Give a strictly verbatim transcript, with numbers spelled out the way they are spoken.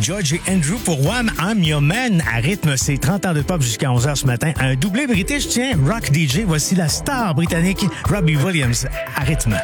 George et Andrew pour Wham! I'm Your Man. À rythme, c'est trente ans de pop jusqu'à onze heures ce matin. Un doublé british, tiens, rock D J. Voici la star britannique Robbie Williams. À rythme.